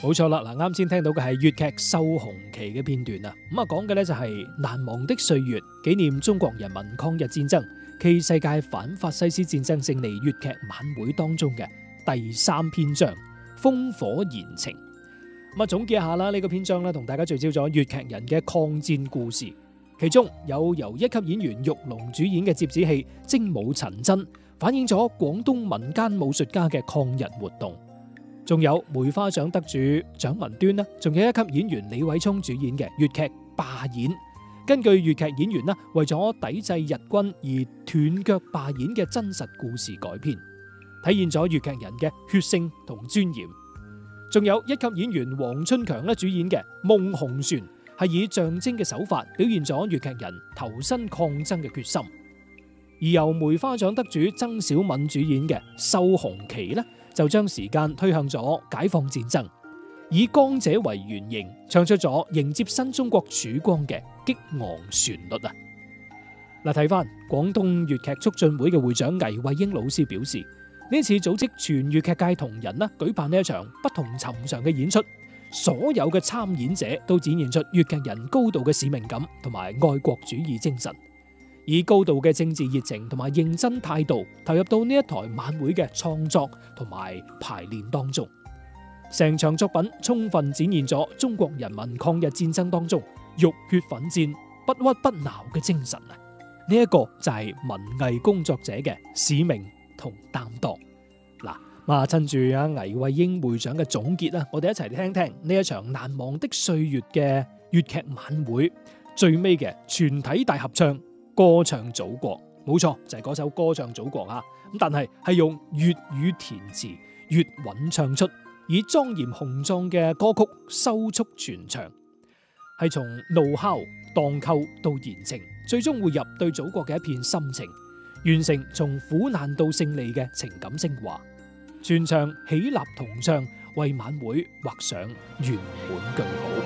冇錯啦，嗱，啱先聽到嘅係粵劇《繡紅旗》嘅片段啊，咁啊講嘅呢就係難忘的歲月，紀念中國人民抗日戰爭暨世界反法西斯戰爭勝利粵劇晚會當中嘅第3篇章《烽火燃情》。咁啊總結一下啦，呢個篇章呢同大家聚焦咗粵劇人嘅抗戰故事，其中有由1級演員玉龍主演嘅折子戲《精武陳真》，反映咗廣東民間武術家嘅抗日活動。仲有梅花獎得主蔣文端啦，仲有1級演員李偉聰主演嘅粵劇《罷演》，根據粵劇演員啦為咗抵制日軍而斷腳罷演嘅真實故事改編，體現咗粵劇人嘅血性同尊嚴。仲有1級演員黃春強主演嘅《夢紅船》，係以象徵嘅手法表現咗粵劇人投身抗爭嘅決心。而由梅花獎得主曾小敏主演嘅《繡紅旗》呢，就將時間推向咗解放戰爭，以江姐為原型，唱出咗迎接新中國曙光嘅激昂旋律啊！嗱，睇翻廣東粵劇促進會嘅會長倪慧英老師表示，呢次組織全粵劇界同仁舉辦呢一場不同尋常嘅演出，所有嘅參演者都展現出粵劇人高度嘅使命感同埋愛國主義精神，以高度嘅政治熱情同埋認真態度投入到呢一台晚會嘅創作同埋排練當中，成場作品充分展現咗中國人民抗日戰爭當中浴血奮戰、不屈不撓嘅精神啊！呢一個就係文藝工作者嘅使命同擔當。嗱，趁住倪慧英會長嘅總結啦，我哋一齊嚟聽聽呢一場難忘的歲月嘅粵劇晚會最尾嘅全體大合唱。歌唱祖國，冇錯，就係嗰首歌唱祖國啊！咁但係用粵語填詞，粵韻唱出，以莊嚴雄壯嘅歌曲收束全場，係從怒吼、蕩寇到燃情，最終匯入對祖國嘅一片心情，完成從苦難到勝利嘅情感升華。全場起立同唱，為晚會畫上圓滿句號。